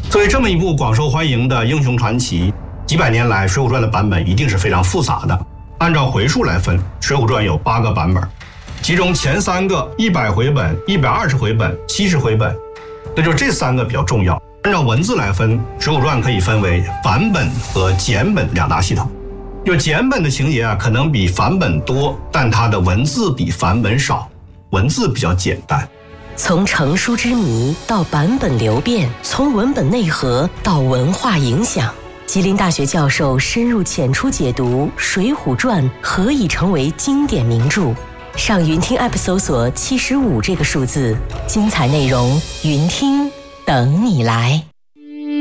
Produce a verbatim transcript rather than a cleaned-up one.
作为这么一部广受欢迎的英雄传奇，几百年来《水浒传》的版本一定是非常复杂的。按照回数来分，《水浒传》有八个版本，其中前三个一百回本、一百二十回本、七十回本，那就这三个比较重要。按照文字来分，《水浒传》可以分为繁本和简本两大系统。就简本的情节啊，可能比繁本多，但它的文字比繁本少，文字比较简单。 从成书之谜到版本流变，从文本内核到文化影响，吉林大学教授深入浅出解读《水浒传》何以成为经典名著。上云听 App 搜索七十五这个数字，精彩内容云听等你来。